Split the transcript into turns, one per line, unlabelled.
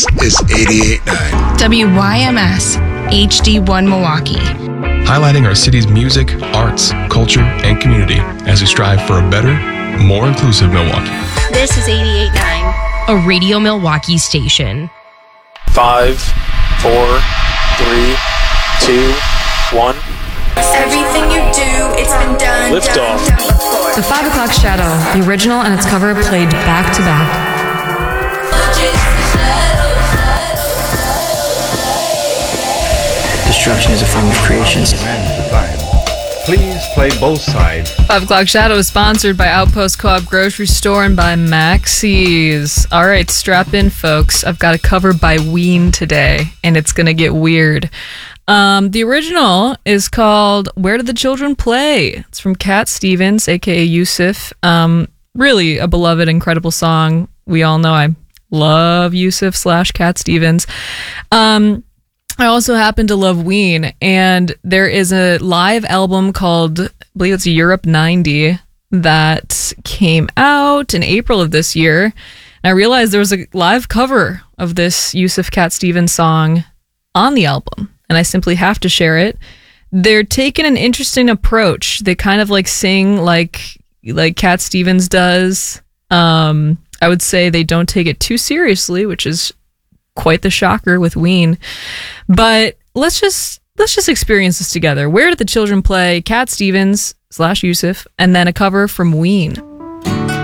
This is 88.9
WYMS HD1 Milwaukee.
Highlighting our city's music, arts, culture, and community as we strive for a better, more inclusive Milwaukee.
This is 88.9.
A Radio Milwaukee station.
5, 4, 3, 2, 1.
Everything you do, it's been done.
Lift
done,
off.
done before.
The 5 O'Clock Shadow, the original and its cover played back to back.
Destruction is a form of creation.
Please play both sides.
5 O'Clock Shadow is sponsored by Outpost Co-op Grocery Store and by Maxie's. All right, strap in, folks. I've got a cover by Ween today, and it's going to get weird. The original is called Where Did the Children Play? It's from Cat Stevens, a.k.a. Yusuf. Really a beloved, incredible song. We all know I love Yusuf / Cat Stevens. I also happen to love Ween, and there is a live album called, I believe it's Europe 90, that came out in April of this year. And I realized there was a live cover of this Yusuf Cat Stevens song on the album, and I simply have to share it. They're taking an interesting approach. They kind of like sing like Cat Stevens does. I would say they don't take it too seriously, which is quite the shocker with Ween. But let's just experience this together. Where Did the Children Play? Cat Stevens / Yusuf, and then a cover from Ween.